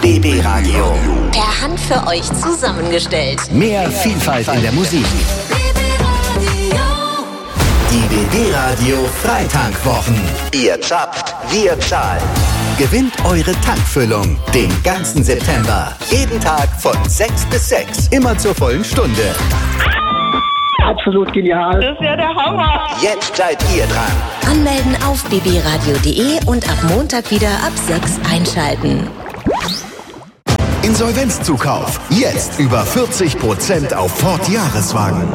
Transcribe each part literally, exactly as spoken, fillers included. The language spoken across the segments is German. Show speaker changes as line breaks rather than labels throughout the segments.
B B Radio.
Per Hand für euch zusammengestellt.
Mehr Vielfalt in der Musik. Die B B Radio Freitankwwochen. Ihr zapft, wir zahlen. Gewinnt eure Tankfüllung den ganzen September. Jeden Tag von sechs bis sechs. Immer zur vollen Stunde.
Absolut genial.
Das ist ja der Hammer.
Jetzt seid ihr dran.
Anmelden auf b b radio punkt d e und ab Montag wieder ab sechs einschalten.
Insolvenzzukauf. Jetzt über vierzig Prozent auf Ford Jahreswagen.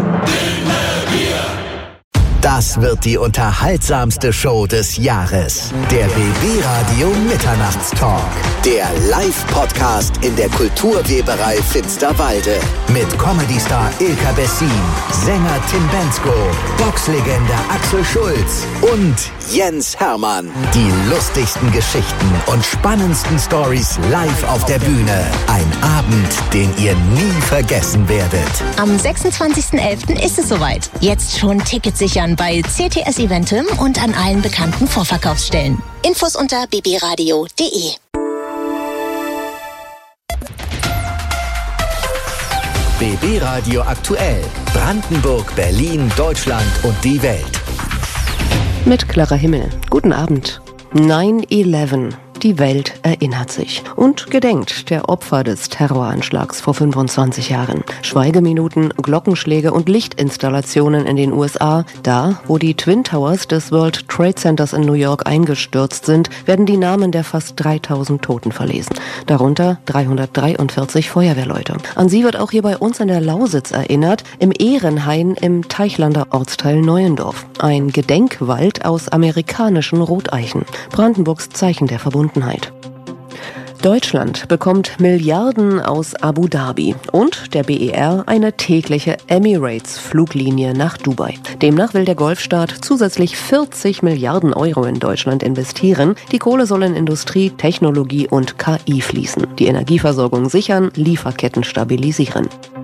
Das wird die unterhaltsamste Show des Jahres. Der B B Radio Mitternachtstalk. Der Live-Podcast in der Kulturweberei Finsterwalde. Mit Comedy-Star Ilka Bessin, Sänger Tim Bendzko, Boxlegende Axel Schulz und Jens Hermann. Die lustigsten Geschichten und spannendsten Stories live auf der Bühne. Ein Abend, den ihr nie vergessen werdet.
Am sechsundzwanzigsten elften ist es soweit. Jetzt schon Tickets sichern bei C T S Eventim und an allen bekannten Vorverkaufsstellen. Infos unter b b radio punkt d e.
B B Radio aktuell. Brandenburg, Berlin, Deutschland und die Welt.
Mit Clara Himmel. Guten Abend. neun elf. Die Welt erinnert sich und gedenkt der Opfer des Terroranschlags vor fünfundzwanzig Jahren. Schweigeminuten, Glockenschläge und Lichtinstallationen in den U S A. Da, wo die Twin Towers des World Trade Centers in New York eingestürzt sind, werden die Namen der fast dreitausend Toten verlesen. Darunter dreihundertdreiundvierzig Feuerwehrleute. An sie wird auch hier bei uns in der Lausitz erinnert, im Ehrenhain im Teichlander Ortsteil Neuendorf. Ein Gedenkwald aus amerikanischen Roteichen. Brandenburgs Zeichen der Verbundenheit. Deutschland bekommt Milliarden aus Abu Dhabi und der B E R eine tägliche Emirates-Fluglinie nach Dubai. Demnach will der Golfstaat zusätzlich vierzig Milliarden Euro in Deutschland investieren. Die Kohle soll in Industrie, Technologie und K I fließen. Die Energieversorgung sichern, Lieferketten stabilisieren.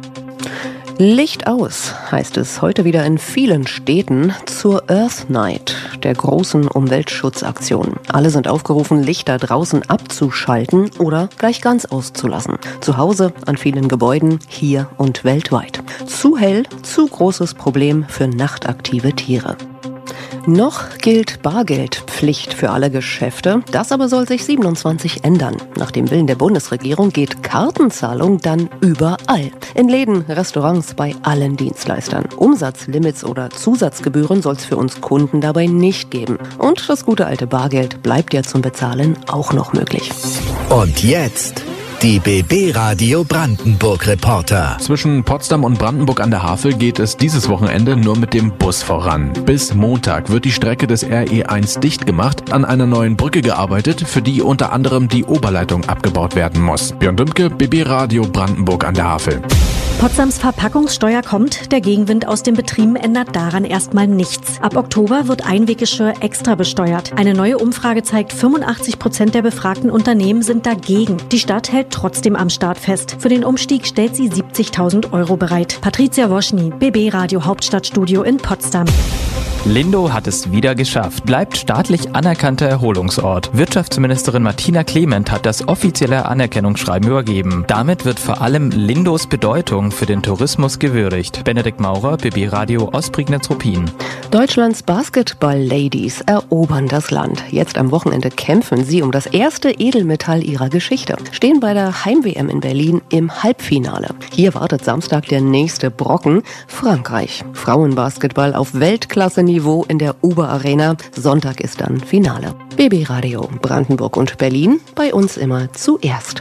Licht aus, heißt es heute wieder in vielen Städten zur Earth Night, der großen Umweltschutzaktion. Alle sind aufgerufen, Lichter draußen abzuschalten oder gleich ganz auszulassen. Zu Hause, an vielen Gebäuden, hier und weltweit. Zu hell, zu großes Problem für nachtaktive Tiere. Noch gilt Bargeldpflicht für alle Geschäfte. Das aber soll sich siebenundzwanzig ändern. Nach dem Willen der Bundesregierung geht Kartenzahlung dann überall. In Läden, Restaurants, bei allen Dienstleistern. Umsatzlimits oder Zusatzgebühren soll es für uns Kunden dabei nicht geben. Und das gute alte Bargeld bleibt ja zum Bezahlen auch noch möglich.
Und jetzt die B B Radio Brandenburg Reporter.
Zwischen Potsdam und Brandenburg an der Havel geht es dieses Wochenende nur mit dem Bus voran. Bis Montag wird die Strecke des R E eins dicht gemacht, an einer neuen Brücke gearbeitet, für die unter anderem die Oberleitung abgebaut werden muss. Björn Dümke, B B Radio Brandenburg an der Havel.
Potsdams Verpackungssteuer kommt, der Gegenwind aus den Betrieben ändert daran erstmal nichts. Ab Oktober wird Einweggeschirr extra besteuert. Eine neue Umfrage zeigt, fünfundachtzig Prozent der befragten Unternehmen sind dagegen. Die Stadt hält trotzdem am Start fest. Für den Umstieg stellt sie siebzigtausend Euro bereit. Patricia Woschny, B B Radio Hauptstadtstudio in Potsdam.
Lindo hat es wieder geschafft, bleibt staatlich anerkannter Erholungsort. Wirtschaftsministerin Martina Clement hat das offizielle Anerkennungsschreiben übergeben. Damit wird vor allem Lindos Bedeutung für den Tourismus gewürdigt. Benedikt Maurer, B B Radio Ostprignitz-Ruppin.
Deutschlands Basketball-Ladies erobern das Land. Jetzt am Wochenende kämpfen sie um das erste Edelmetall ihrer Geschichte. Stehen bei der Heim-W M in Berlin im Halbfinale. Hier wartet Samstag der nächste Brocken, Frankreich. Frauenbasketball auf Weltklasse-Niveau in der Uber Arena. Sonntag ist dann Finale. B B Radio Brandenburg und Berlin, bei uns immer zuerst.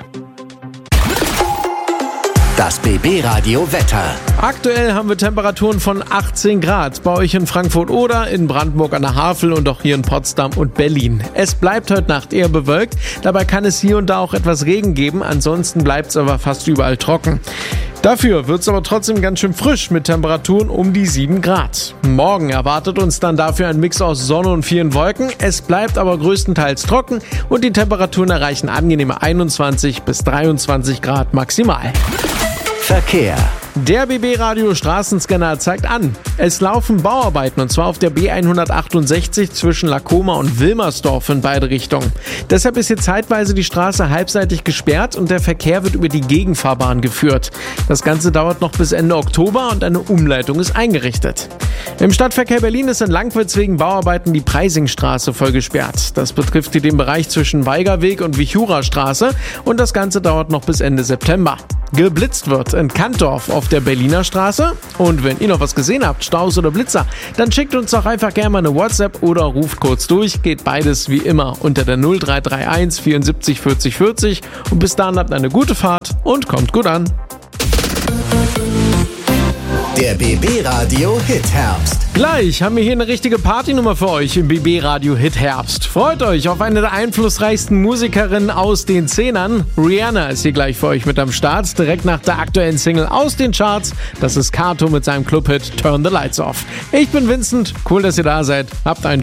Das B B Radio Wetter.
Aktuell haben wir Temperaturen von achtzehn Grad bei euch in Frankfurt oder in Brandenburg an der Havel und auch hier in Potsdam und Berlin. Es bleibt heute Nacht eher bewölkt, dabei kann es hier und da auch etwas Regen geben, ansonsten bleibt es aber fast überall trocken. Dafür wird es aber trotzdem ganz schön frisch mit Temperaturen um die sieben Grad. Morgen erwartet uns dann dafür ein Mix aus Sonne und vielen Wolken. Es bleibt aber größtenteils trocken und die Temperaturen erreichen angenehme einundzwanzig bis dreiundzwanzig Grad maximal.
Verkehr.
Der B B-Radio Straßenscanner zeigt an, es laufen Bauarbeiten und zwar auf der B hundertachtundsechzig zwischen Lacoma und Wilmersdorf in beide Richtungen. Deshalb ist hier zeitweise die Straße halbseitig gesperrt und der Verkehr wird über die Gegenfahrbahn geführt. Das Ganze dauert noch bis Ende Oktober und eine Umleitung ist eingerichtet. Im Stadtverkehr Berlin ist in Langwitz wegen Bauarbeiten die Preisingstraße voll gesperrt. Das betrifft den Bereich zwischen Weigerweg und Wichurastraße und das Ganze dauert noch bis Ende September. Geblitzt wird in Kantdorf auf der Berliner Straße. Und wenn ihr noch was gesehen habt, Staus oder Blitzer, dann schickt uns doch einfach gerne mal eine WhatsApp oder ruft kurz durch. Geht beides wie immer unter der null drei drei eins vierundsiebzig vierzig vierzig. Und bis dahin habt eine gute Fahrt und kommt gut an.
Der B B-Radio Hit Herbst.
Gleich haben wir hier eine richtige Partynummer für euch im B B-Radio Hit Herbst. Freut euch auf eine der einflussreichsten Musikerinnen aus den Zehnern. Rihanna ist hier gleich für euch mit am Start, direkt nach der aktuellen Single aus den Charts. Das ist Kato mit seinem Clubhit Turn the Lights Off. Ich bin Vincent, cool, dass ihr da seid. Habt einen